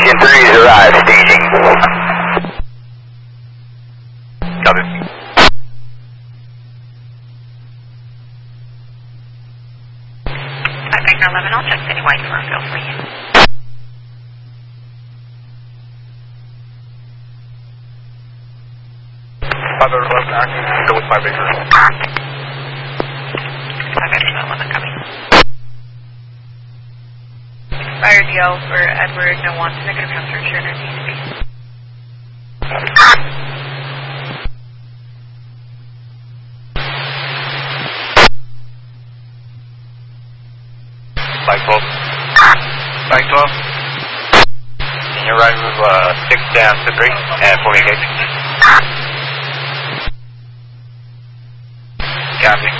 Beacon 3 is arrived, staging. Copy. Victor 11, I'll check City White for a field for you. Five over 11, acting, still with 5 acres. 5 Victor 11 coming. Expired yell for Edward, no one, negative transfer, sure, there needs to be. Flight 12. Flight 12. And you're right with 6 down to 3 and 40 gauge. Copy.